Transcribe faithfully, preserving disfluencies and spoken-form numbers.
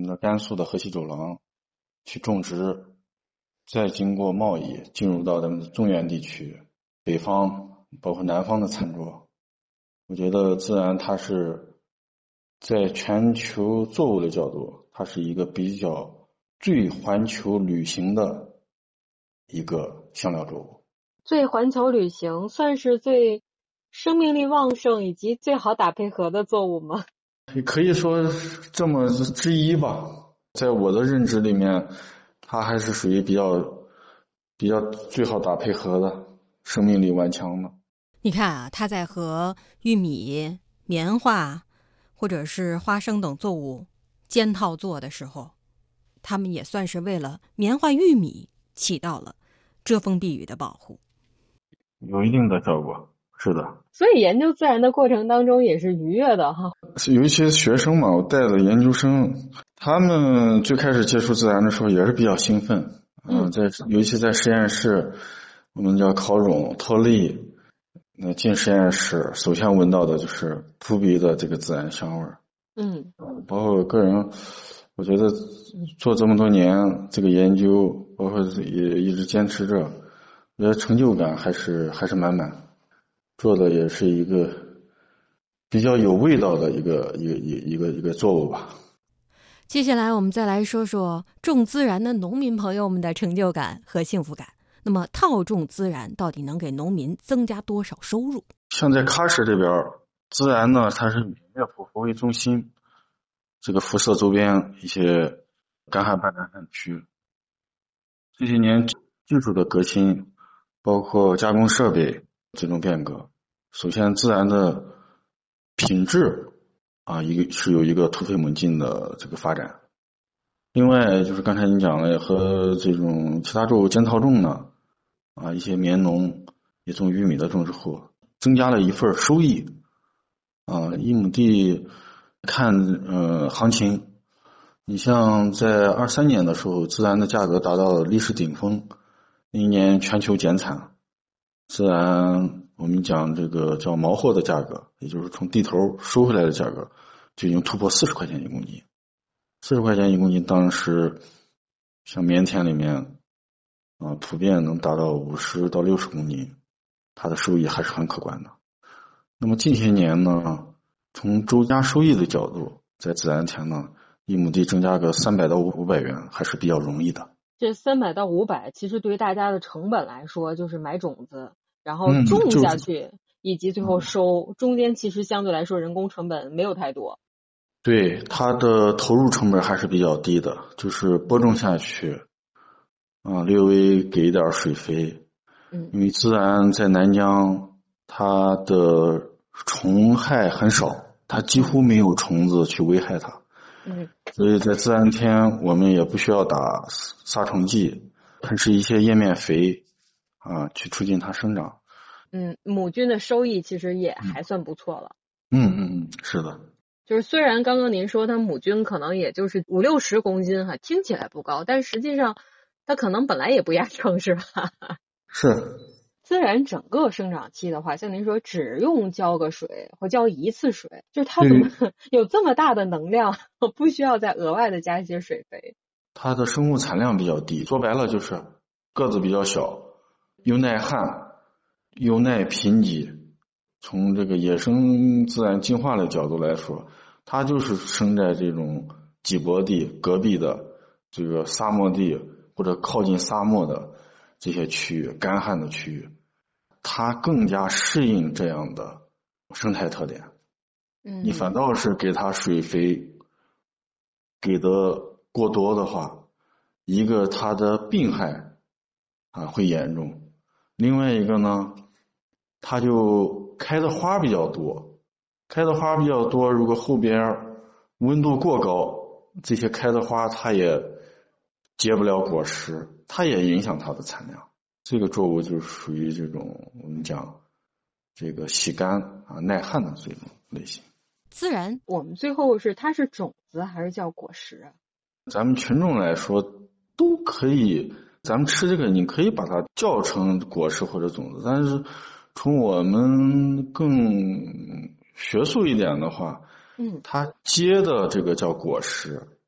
们的甘肃的河西走廊去种植，再经过贸易进入到咱们的中原地区、北方包括南方的餐桌。我觉得自然它是在全球作物的角度，它是一个比较最环球旅行的一个香料作物。 最环球旅行算是最生命力旺盛以及最好打配合的作物吗？ 可以说这么之一吧。在我的认知里面，它还是属于比较比较最好打配合的，生命力顽强的。 你看啊，它在和玉米、棉花或者是花生等作物间套做的时候，它们也算是为了棉花、玉米起到了遮风避雨的保护， 有一定的效果。是的， 所以研究自然的过程当中也是愉悦的哈。 有一些学生嘛，我带的研究生，他们最开始接触自然的时候也是比较兴奋，嗯、呃，在尤其在实验室，我们叫烤蛹、脱粒，那进实验室首先闻到的就是扑鼻的这个自然香味儿。 嗯， 包括我个人，我觉得做这么多年这个研究，包括也一直坚持着，我觉得成就感还是还是满满。做的也是一个比较有味道的一个一个一个一个作物吧。 接下来我们再来说说种自然的农民朋友们的成就感和幸福感。那么套种自然到底能给农民增加多少收入？ 像在喀什这边，自然呢它是以乐谱佛为中心，这个辐射周边一些干旱半干旱区。这些年技术的革新，包括加工设备这种变革，首先自然的品质啊，一个是有一个突飞猛进的这个发展。另外就是刚才你讲了，和这种其他作物间套种呢，啊，一些棉农也种玉米的种植户，增加了一份收益。啊，一亩地看呃行情，你像在二三年的时候，自然的价格达到了历史顶峰，那一年全球减产，自然我们讲这个叫毛货的价格，也就是从地头收回来的价格，就已经突破四十块钱一公斤。四十块钱一公斤，当时像棉田里面啊，普遍能达到五十到六十公斤，它的收益还是很可观的。那么近些年呢，从周家收益的角度，在自然田呢，一亩地增加个三百到五百元还是比较容易的。 这三百到五百，其实对于大家的成本来说，就是买种子，然后种下去，嗯、以及最后收、嗯，中间其实相对来说人工成本没有太多。 对，它的投入成本还是比较低的，就是播种下去，啊，略微给一点水肥， 嗯， 因为自然在南疆，它的虫害很少，它几乎没有虫子去危害它， 嗯， 所以在自然天我们也不需要打杀虫剂，喷施一些叶面肥，啊，去促进它生长。 嗯，母菌的收益其实也还算不错了。 嗯嗯嗯，是的。 就是虽然刚刚您说它母菌可能也就是五六十公斤哈，听起来不高，但实际上它可能本来也不压秤，是吧？ 是。 自然整个生长期的话，像您说只用浇个水或浇一次水，就是它怎么有这么大的能量，不需要再额外的加一些水肥？ 它的生物产量比较低，说白了就是个子比较小，又耐旱，又耐贫瘠。从这个野生自然进化的角度来说，它就是生在这种瘠薄地、戈壁的这个沙漠地或者靠近沙漠的这些区域、干旱的区域，它更加适应这样的生态特点。 嗯， 你反倒是给它水肥给的过多的话，一个它的病害啊会严重，另外一个呢，它就开的花比较多，开的花比较多，如果后边温度过高，这些开的花它也结不了果实，它也影响它的产量。这个作物就属于这种我们讲这个喜干啊耐旱的这种类型。 自然我们最后是它是种子还是叫果实啊？ 咱们群众来说都可以，咱们吃这个你可以把它叫成果实或者种子，但是从我们更学术一点的话， 嗯， 它结的这个叫果实，